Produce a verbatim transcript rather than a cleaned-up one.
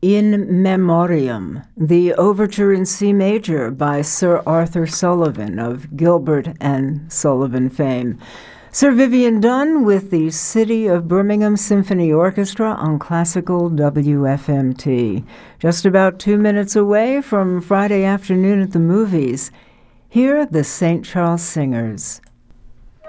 In Memoriam, the overture in C major by Sir Arthur Sullivan of Gilbert and Sullivan fame. Sir Vivian Dunn with the City of Birmingham Symphony Orchestra on classical W F M T. Just about two minutes away from Friday afternoon at the movies. Here are the Saint Charles Singers.